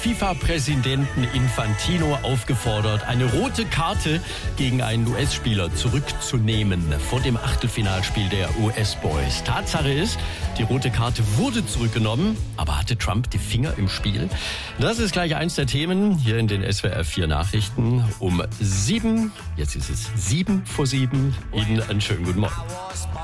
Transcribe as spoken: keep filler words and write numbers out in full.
FIFA-Präsidenten Infantino aufgefordert, eine rote Karte gegen einen U S-Spieler zurückzunehmen vor dem Achtelfinalspiel der U S-Boys. Tatsache ist, die rote Karte wurde zurückgenommen, aber hatte Trump die Finger im Spiel? Das ist gleich eins der Themen hier in den S W R vier Nachrichten um sieben. Jetzt ist es sieben vor sieben. Ihnen einen schönen guten Morgen.